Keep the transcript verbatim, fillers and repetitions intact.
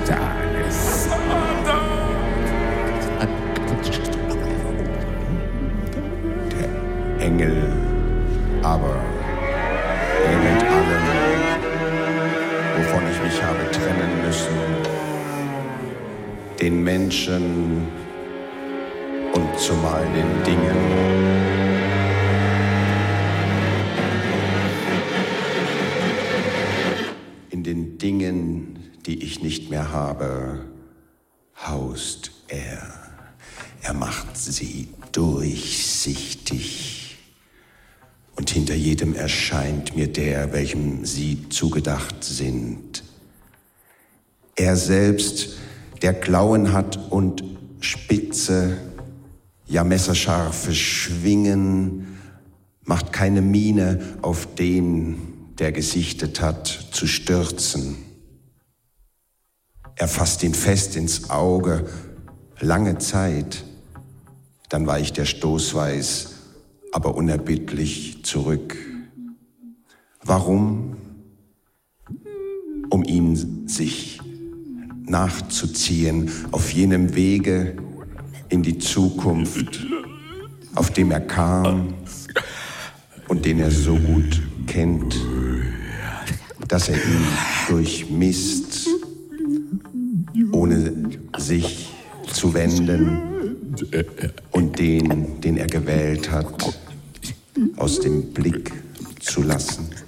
Satan, Satan. Der Engel aber ähnelt allem, wovon ich mich habe trennen müssen, den Menschen und zumal den Dingen. In den Dingen, die ich nicht mehr habe, haust er. Er macht sie durchsichtig. Und hinter jedem erscheint mir der, welchem sie zugedacht sind. Er selbst, der Klauen hat und spitze, ja messerscharfe Schwingen, macht keine Miene auf den, der gesichtet hat, zu stürzen. Er fasst ihn fest ins Auge, lange Zeit, dann weicht der stoßweis, aber unerbittlich zurück. Warum? Um ihn sich nachzuziehen auf jenem Wege in die Zukunft, auf dem er kam und den er so gut kennt, dass er ihn durchmisst, ohne sich zu wenden und den, den er gewählt hat, aus dem Blick zu lassen.